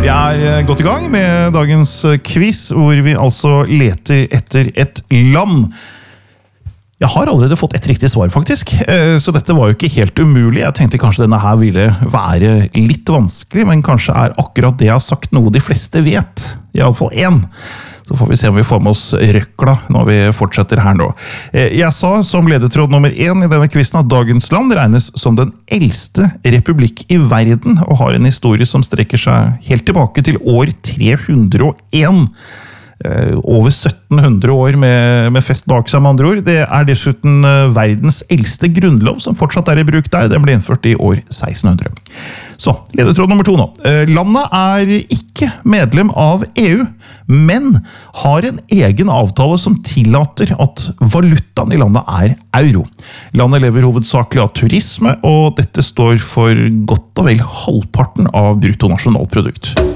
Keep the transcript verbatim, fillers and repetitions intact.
Vi er godt i gang med dagens quiz, hvor vi altså leter etter et land. Jeg har allerede fått et riktig svar, faktisk, så dette var jo ikke helt umulig. Jeg tenkte kanskje denne her ville være litt vanskelig, men kanskje er akkurat det jeg har sagt noe de fleste vet. I alle fall én. Så får vi se om vi får med oss røkla når vi fortsetter her nå. Jeg sa som ledetråd nummer én i denne quizen at dagens land regnes som den eldste republikk i verden, og har en historie som strekker seg helt tilbake til år tre hundre og én. Over sytten hundre år med, med fest bak seg, med andre ord. Det er dessuten verdens eldste grunnlov som fortsatt er i bruk der. Den ble innført i år seksten hundre. Så, ledetråd nummer to nå. Landet er ikke medlem av E U, men har en egen avtale som tillater at valutaen i landet er euro. Landet lever hovedsakelig av turisme, og dette står for godt og vel halvparten av bruttonasjonalprodukt.